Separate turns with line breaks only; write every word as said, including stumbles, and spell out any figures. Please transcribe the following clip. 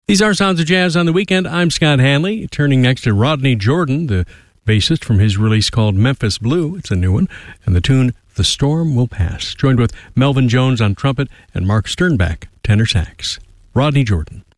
These are Sounds of Jazz on the Weekend. I'm Scott Hanley, turning next to Rodney Jordan, the bassist from his release called Memphis Blue. It's a new one. And the tune, The Storm Will Pass, joined with Melvin Jones on trumpet and Mark Sternbach, tenor sax. Rodney Jordan.